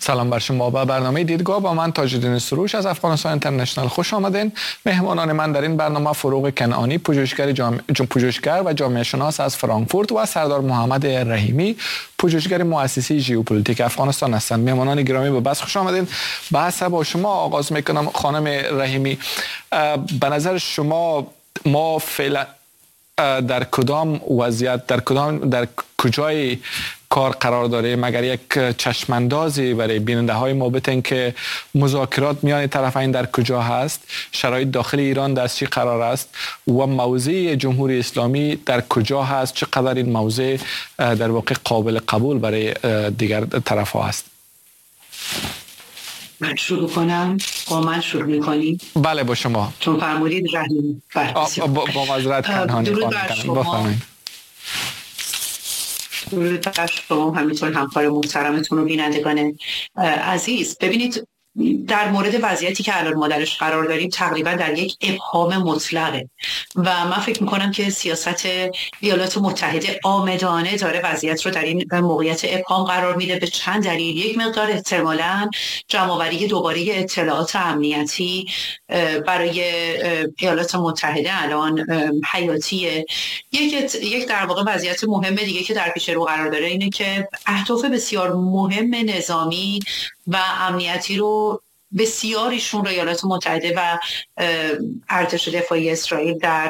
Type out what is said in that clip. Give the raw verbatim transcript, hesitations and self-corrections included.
سلام بر شما. با برنامه دیدگاه با من تاج‌الدین سروش از افغانستان اینترنشنال خوش آمدین. مهمانان من در این برنامه فروغ کنعانی، پژوهشگر جامعه پژوهشگر و جامعه شناس از فرانکفورت و سردار محمد رحیمی، پژوهشگر مؤسسه ژئوپلیتیک افغانستان هستند. مهمانان گرامی به بس خوش آمدین. بحث با شما آغاز میکنم. خانم رحیمی، به نظر شما ما فعلا در کدام وضعیت، در کدام در کجای کار قرار داره؟ مگر یک چشماندازی برای بیننده های ما بتین که مذاکرات میان طرفین در کجا هست، شرایط داخل ایران در چه قرار است و موضع جمهوری اسلامی در کجا هست، چقدر این موضع در واقع قابل قبول برای دیگر طرف ها است؟ من شروع کنم. با من شروع میکنیم؟ بله با شما. چون فرمودید رحیم با, با معذرت کنانی درود بر شما. درود بر شما، همینطور همکار محترمتون و بینندگان عزیز. ببینید، در مورد وضعیتی که الان ما درش قرار داریم تقریبا در یک ابهام مطلقه و من فکر میکنم که سیاست ایالات متحده آمدانه داره وضعیت رو در این موقعیت ابهام قرار میده به چند دلیل. یک مقدار احتمالاً جمع‌آوری دوباره اطلاعات امنیتی برای ایالات متحده الان حیاتیه. یک یک در واقع وضعیت مهم دیگه که در پیش رو قرار داره اینه که اهداف بسیار مهم نظامی و امنیتی رو بسیاریشون رو ایالات متحده و ارتش دفاعی اسرائیل در